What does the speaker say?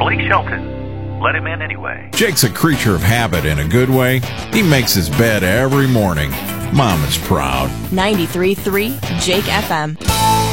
Blake Shelton. Let him in anyway. Jake's a creature of habit in a good way. He makes his bed every morning. Mom is proud. 93.3 Jake FM.